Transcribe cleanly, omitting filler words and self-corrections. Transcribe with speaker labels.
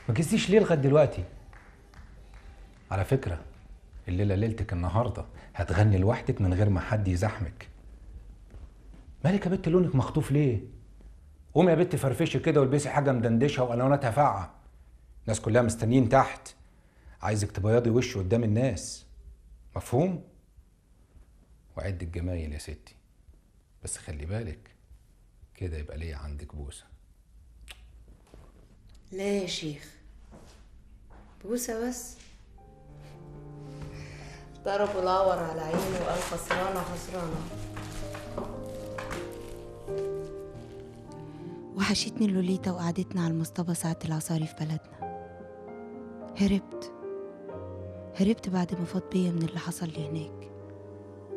Speaker 1: ما جيتيش ليه لغايه دلوقتي؟ على فكره الليله ليلتك النهارده، هتغني لوحدك من غير ما حد يزاحمك. مالك يا بت لونك مخطوف ليه؟ قومي يا بت فرفشي كده والبسي حاجه مدندشه والواناتها فاقعه. الناس كلها مستنيين تحت، عايزك تبيضي وش قدام الناس. مفهوم؟ وعد الجمايل يا ستي، بس خلي بالك كده يبقى ليا عندك بوسه.
Speaker 2: لا يا شيخ، بوسه بس؟ ضربوا العور على عيني وقال خسرانه خسرانه.
Speaker 3: وحشتني لوليتا وقعدتنا على المصطبة ساعة العصاري في بلدنا. هربت بعد ما فاض بيا من اللي حصل لي هناك.